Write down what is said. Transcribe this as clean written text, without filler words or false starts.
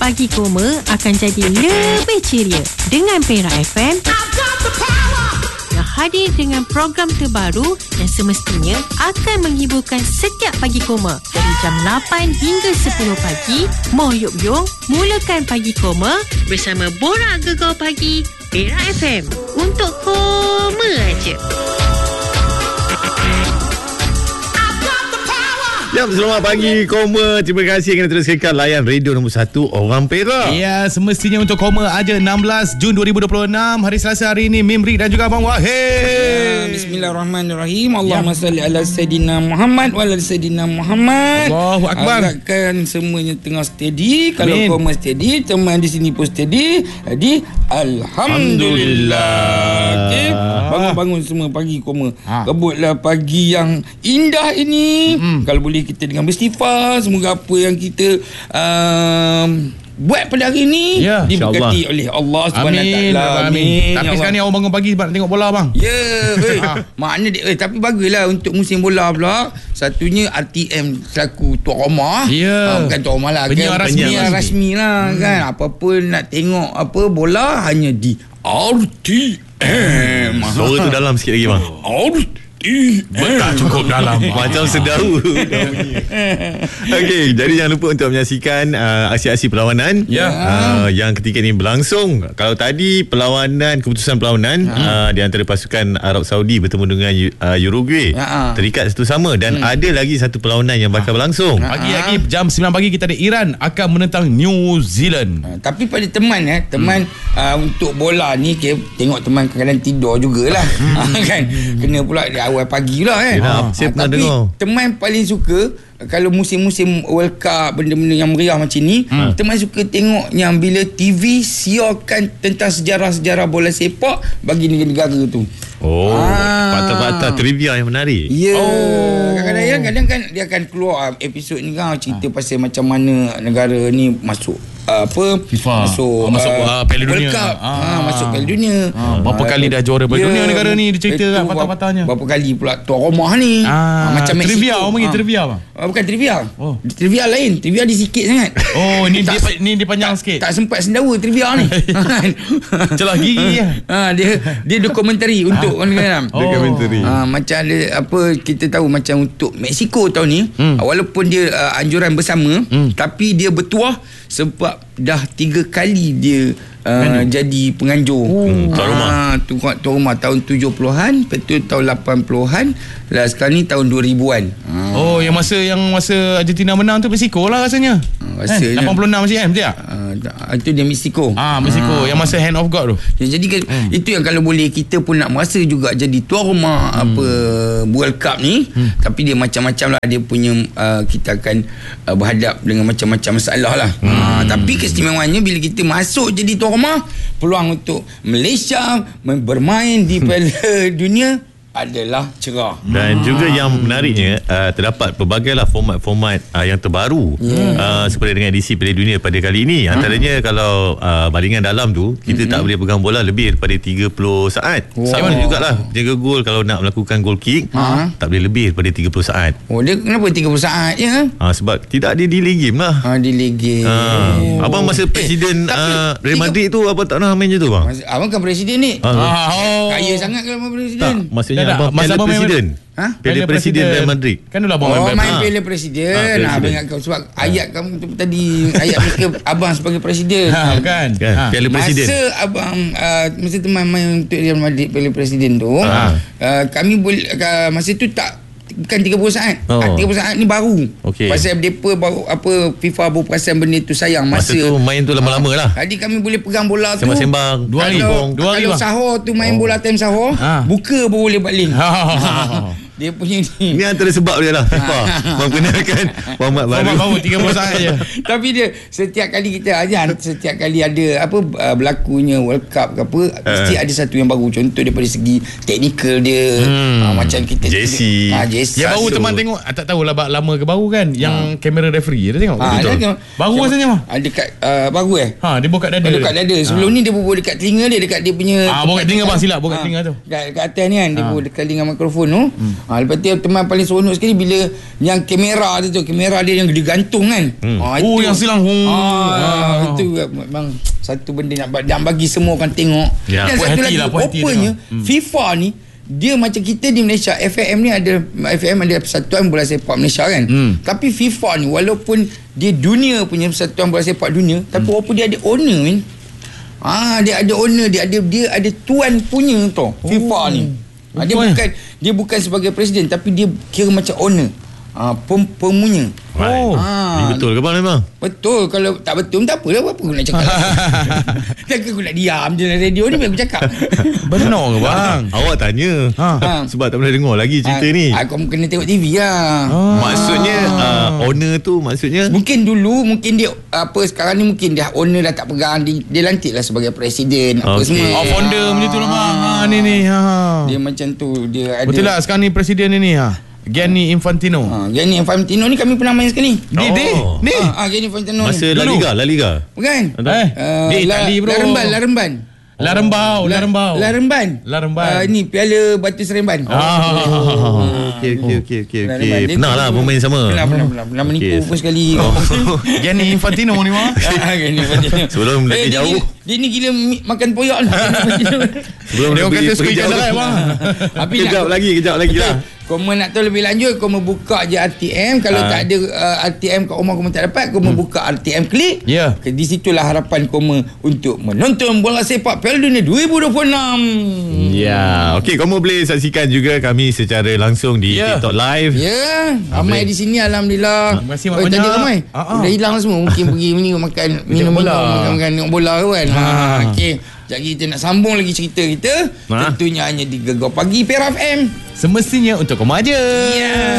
Pagi Koma akan jadi lebih ceria dengan Perak FM yang hadir dengan program terbaru yang semestinya akan menghiburkan setiap Pagi Koma dari jam 8 hingga 10 pagi. Moh Yop Yong, mulakan Pagi Koma bersama Borak Gegar Pagi Perak FM untuk Koma aja. Selamat pagi Koma. Terima kasih kerana terus kekal layan radio nombor 1 orang Perak. Ya, semestinya untuk Koma aja 16 Jun 2026 hari Selasa hari ini Mimri dan juga Abang Wahid. Bismillahirrahmanirrahim. Allahumma salli ala Sayyidina Muhammad wa ala Sayyidina Muhammad. Allahu Akbar. Harapkan semuanya tengah steady. Kalau Amin. Koma steady, teman di sini pun steady. Jadi Alhamdulillah. Okay. Bangun-bangun semua pagi Koma. Rebutlah pagi yang indah ini. Kalau boleh kita dengan beristighfar, semoga apa yang kita buat pada hari ni diberkati oleh Allah Subhanahu Wa Taala. Amin. Tapi sekarang ni awak bangun pagi sebab nak tengok bola bang. Ya, makna dia tapi baguslah untuk musim bola pula. Satunya RTM selaku tuan rumah. Bukan tuan rumah lah, penyiar rasmi lah kan. Apa-apa nak tengok apa bola hanya di RTM. Suara tu dalam sikit lagi bang. Tak cukup dalam. Macam sedau. Okey, jadi jangan lupa untuk menyaksikan aksi-aksi perlawanan yang ketika ini berlangsung. Kalau tadi keputusan perlawanan di antara pasukan Arab Saudi bertemu dengan Uruguay terikat satu sama dan ada lagi satu perlawanan yang bakal berlangsung. Pagi-pagi jam 9 pagi kita ada Iran akan menentang New Zealand. Tapi pada teman untuk bola ni tengok teman kadang-kadang tidur jugalah. Kan kena pula di awal pagi lah kan. Saya pernah tapi dengar. Teman paling suka kalau musim-musim World Cup, benda-benda yang meriah macam ni, teman suka tengok yang bila TV siarkan tentang sejarah-sejarah bola sepak bagi negara-negara tu. Patah-patah trivia yang menarik. Kadang-kadang kan dia akan keluar episod ni kan cerita pasal macam mana negara ni masuk FIFA masuk Piala Dunia. World Cup. Masuk Piala Dunia. Berapa kali dah juara Piala Dunia negara ni, diceritakan patah-patahnya. Berapa kali pula tuan rumah ni. Macam trivia, Mexico. orang panggil trivia bang. Bukan trivia. Trivia lain. Trivia dia sikit sangat. Ni dia panjang sikit. Tak sempat sendawa trivia ni. Celah gigi dia dokumentari untuk orang-orang. Dokumentari. Macam ada kita tahu macam untuk Mexico tahun ni, walaupun dia anjuran bersama, tapi dia bertuah sebab dah 3 kali dia jadi penganjur tuan rumah tahun 70-an, lepas tu tahun 80-an, lah sekarang ni tahun 2000-an. Yang masa Argentina menang tu Mexico lah rasanya. 86 CM betul tak? Itu dia Mexico. Mexico yang masa hand of God tu. Jadi itu yang kalau boleh kita pun nak merasa juga jadi tuan rumah World Cup ni, tapi dia macam-macam lah dia punya, kita akan berhadap dengan macam-macam masalah lah. Tapi keistimewaannya bila kita masuk jadi tuan rumah, peluang untuk Malaysia bermain di Piala Dunia adalah cerah. Dan juga yang menariknya terdapat pelbagailah format-format yang terbaru seperti dengan edisi Piala Dunia pada kali ini. Antaranya kalau balingan dalam tu kita tak boleh pegang bola lebih daripada 30 saat. Sama jugalah jaga gol, kalau nak melakukan goal kick tak boleh lebih daripada 30 saat. Dia kenapa 30 saat je? Sebab tidak ada delay game lah. Delay game. Abang masa presiden Real Madrid tu apa tak pernah main je tu bang? Abang kan presiden ni. Kaya sangat kalau presiden. Tak, maksudnya abang Piala Presiden. Piala Presiden Real Madrid. Kan dulu abang main Piala Presiden. Abang ingat kau sebab ayat kamu tu tadi, ayat mereka abang sebagai presiden. Kan? Piala Presiden. Masa abang masa teman main untuk Real Madrid Piala Presiden tu, kami boleh masa tu bukan 30 saat. 30 saat ni baru. Pasal depa baru FIFA baru perasan benda tu sayang masa tu main tu lama-lama lah. Jadi kami boleh pegang bola tu sembang-sembang 2 hari. Kalau sahur tu main bola time sahur, buka baru boleh balik. Dia punya ni antara sebab dia lah memperkenalkan format baru 30 saat je. Tapi dia setiap kali kita setiap kali ada berlakunya World Cup ke apa, mesti ada satu yang baru. Contoh daripada segi teknikal dia, macam kita Jesse yang baru teman tengok, tak tahulah lama ke baru kan, yang kamera referee dia tengok. Baru rasanya mah dekat baru dia buka dada. Dekat dada. Sebelum ni dia buka dekat telinga dia, dekat dia punya buka telinga bang, silap buka telinga tu. Dekat atas ni kan, dia buka dekat dengan mikrofon tu. Lepas tu teman paling seronok sekali bila yang kamera dia yang digantung kan. Itu yang silang. Itu memang satu benda nak bagi semua orang tengok. Dan satu lagi opennya FIFA ni dia macam kita di Malaysia, FAM ada Persatuan Bola Sepak Malaysia kan. Tapi FIFA ni walaupun dia dunia punya Persatuan Bola Sepak dunia, tapi apa dia ada owner kan. Dia ada owner, dia ada tuan punya tau FIFA ni. Dia bukan sebagai presiden, tapi dia kira macam owner. Pemunya. Ini betul ke bang memang? Betul. Kalau tak betul tak apalah, apa aku nak cakap. Takkan aku nak diam je dalam radio ni biar aku cakap. Benar ke bang? Awak tanya. Sebab tak pernah dengar lagi cerita ni. Aku kena tengok TV lah. Maksudnya owner tu maksudnya mungkin dulu dia sekarang ni mungkin dia owner dah tak pegang, dia lantik lah sebagai presiden apa semua. Founder macam tu lah bang. Ni. Dia macam tu, dia ada. Betul lah sekarang ni presiden ni Gianni Infantino. Gianni Infantino ni kami pernah main sekali. Ni. Gianni Infantino masa ni. La Liga. Bukan. Dia Itali bro. Laremban. Ni Piala Batu Seremban. Okey. Pernah lah bermain sama. Pernah menipu pun sekali. Gianni Infantino ni mah. Gianni Infantino. Sebelum dia jauh. Dia ni gila makan poyak lah. Sebelum dia kata squeeze jalan bang. Kejap lagi lah. Kau nak tahu lebih lanjut, kau buka je RTM. Kalau tak ada RTM kat rumah kau tak dapat, kau buka RTM Klik. Di situlah harapan kau untuk menonton bola sepak Piala Dunia 2026. Okey, kau boleh saksikan juga kami secara langsung di TikTok Live. Ramai di sini alhamdulillah. Terima kasih banyak. Tadi ramai. Dah hilang semua. Mungkin pergi minum bola, makan bola kan. Okey. Jadi kita nak sambung lagi cerita kita. Tentunya hanya di Gegar Pagi Perak FM. Semestinya untuk kau aja.